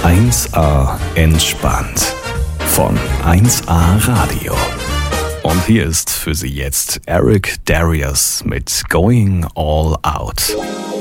1A entspannt von 1A Radio. Und hier ist für Sie jetzt Eric Darius mit Going All Out.